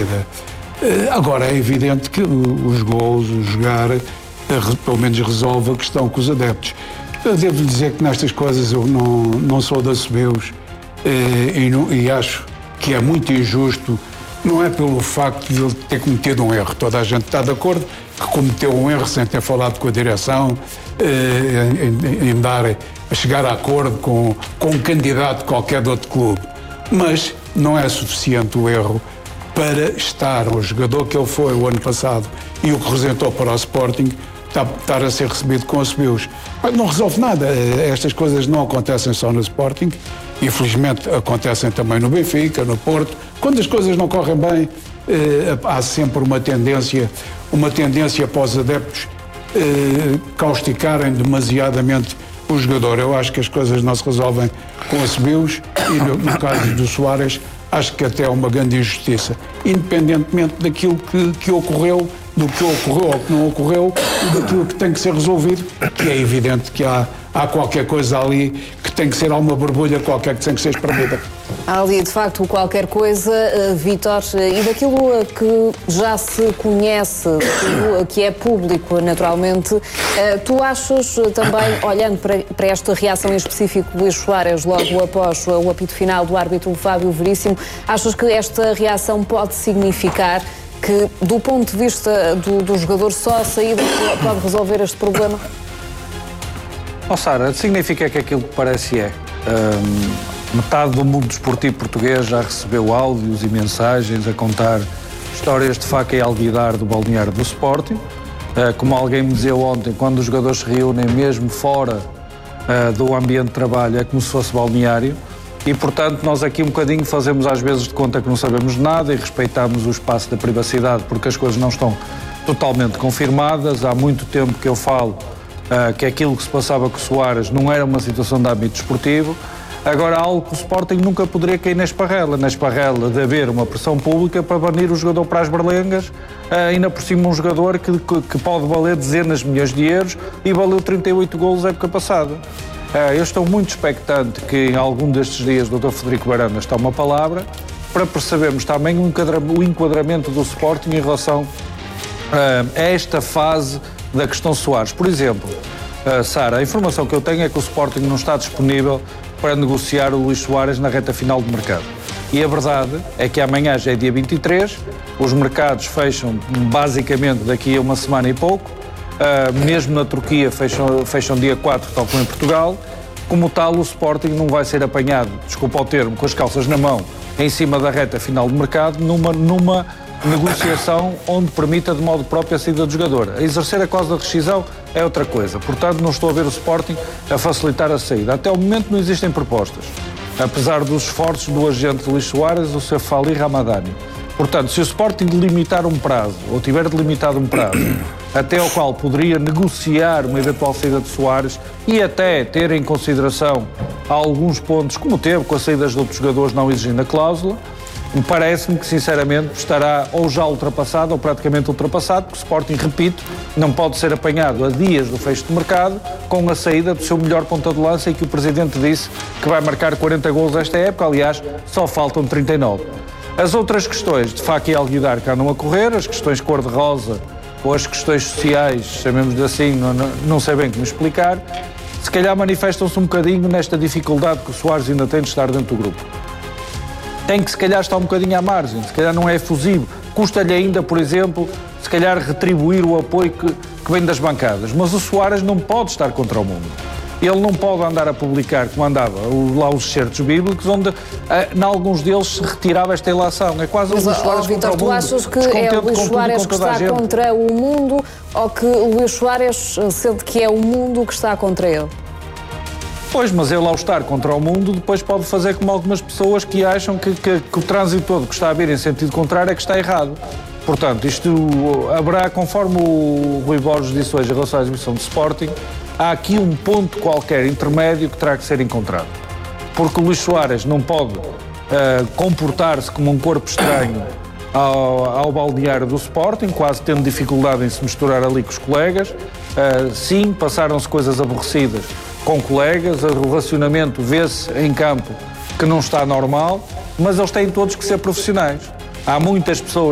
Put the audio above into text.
partida. Agora, é evidente que os gols, o jogar, pelo menos resolve a questão com os adeptos. Eu devo dizer que nestas coisas eu não sou de assobeus e acho que é muito injusto, não é pelo facto de ele ter cometido um erro. Toda a gente está de acordo que cometeu um erro sem ter falado com a direção, a chegar a acordo com um candidato qualquer de outro clube. Mas não é suficiente o erro para estar o jogador que ele foi o ano passado e o que representou para o Sporting estar a ser recebido com assobios. Não resolve nada. Estas coisas não acontecem só no Sporting, infelizmente acontecem também no Benfica, no Porto. Quando as coisas não correm bem, há sempre uma tendência para os adeptos causticarem demasiadamente o jogador. Eu acho que as coisas não se resolvem com assobios e no caso do Soares acho que até é uma grande injustiça, independentemente daquilo que ocorreu, do que ocorreu ou que não ocorreu e daquilo que tem que ser resolvido, que é evidente que há qualquer coisa ali que tem que ser, há uma borbulha qualquer que tem que ser espremida. Há ali, de facto, qualquer coisa, Vítor, e daquilo que já se conhece, daquilo que é público, naturalmente, tu achas também, olhando para esta reação em específico de Luís Soares, logo após o apito final do árbitro Fábio Veríssimo, achas que esta reação pode significar que, do ponto de vista do jogador, só a saída pode resolver este problema? Sara, significa que aquilo que parece metade do mundo desportivo português já recebeu áudios e mensagens a contar histórias de faca e alguidar do balneário do Sporting. Como alguém me dizia ontem, quando os jogadores se reúnem mesmo fora do ambiente de trabalho, é como se fosse balneário. E, portanto, nós aqui um bocadinho fazemos às vezes de conta que não sabemos de nada e respeitamos o espaço da privacidade porque as coisas não estão totalmente confirmadas. Há muito tempo que eu falo que aquilo que se passava com o Soares não era uma situação de âmbito desportivo. Agora, algo que o Sporting nunca poderia cair na esparrela de haver uma pressão pública para banir o jogador para as berlengas, ainda por cima um jogador que pode valer dezenas de milhões de euros e valeu 38 golos na época passada. Eu estou muito expectante que em algum destes dias o Dr. Frederico Varandas tome uma palavra para percebermos também o enquadramento do Sporting em relação a esta fase da questão Soares. Por exemplo, Sara, a informação que eu tenho é que o Sporting não está disponível para negociar o Luís Soares na reta final do mercado. E a verdade é que amanhã já é dia 23, os mercados fecham basicamente daqui a uma semana e pouco, mesmo na Turquia fecham dia 4, tal como em Portugal. Como tal, o Sporting não vai ser apanhado, desculpa o termo, com as calças na mão, em cima da reta final do mercado, numa negociação onde permita de modo próprio a saída do jogador. A exercer a cláusula de rescisão é outra coisa. Portanto, não estou a ver o Sporting a facilitar a saída. Até o momento não existem propostas, apesar dos esforços do agente de Luís Soares, o Sr. Fali Ramadani. Portanto, se o Sporting delimitar um prazo, ou tiver delimitado um prazo, até ao qual poderia negociar uma eventual saída de Soares e até ter em consideração alguns pontos, como teve com as saídas de outros jogadores não exigindo a cláusula, parece-me que, sinceramente, estará ou já ultrapassado ou praticamente ultrapassado, porque o Sporting, repito, não pode ser apanhado a dias do fecho do mercado com a saída do seu melhor ponta de lança e que o Presidente disse que vai marcar 40 golos esta época, aliás, só faltam 39. As outras questões de faca e alguidar que andam a correr, as questões cor-de-rosa ou as questões sociais, chamemos-de assim, não sei bem como explicar, se calhar manifestam-se um bocadinho nesta dificuldade que o Soares ainda tem de estar dentro do grupo. Tem que, se calhar, estar um bocadinho à margem, se calhar não é efusivo. Custa-lhe ainda, por exemplo, se calhar retribuir o apoio que vem das bancadas. Mas o Soares não pode estar contra o mundo. Ele não pode andar a publicar, como andava, lá os excertos bíblicos, onde, em alguns deles, se retirava esta ilação. É quase o Luís Soares contra o mundo. Tu achas que é o Luís Soares que está contra o mundo ou que o Luís Soares sente que é o mundo que está contra ele? Pois, mas ele, ao estar contra o mundo, depois pode fazer como algumas pessoas que acham que o trânsito todo que está a vir em sentido contrário é que está errado. Portanto, isto haverá, conforme o Rui Borges disse hoje em relação à exibição do Sporting, há aqui um ponto qualquer intermédio que terá que ser encontrado. Porque o Luís Soares não pode comportar-se como um corpo estranho ao balneário do Sporting, quase tendo dificuldade em se misturar ali com os colegas. Sim, passaram-se coisas aborrecidas com colegas, o relacionamento vê-se em campo que não está normal, mas eles têm todos que ser profissionais. Há muitas pessoas